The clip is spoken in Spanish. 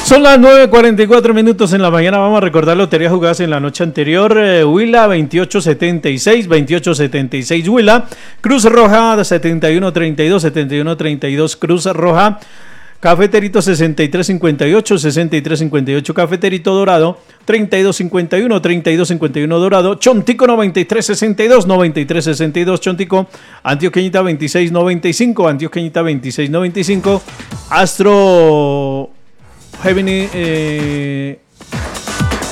Son las 9:44 en la mañana. Vamos a recordar loterías jugadas en la noche anterior. Huila 2876 Huila. Cruz Roja 7132 Cruz Roja. Cafeterito 6358 Cafeterito Dorado 3251 Dorado. Chontico 9362 Chontico. Antioqueñita 2695 Astro Gemini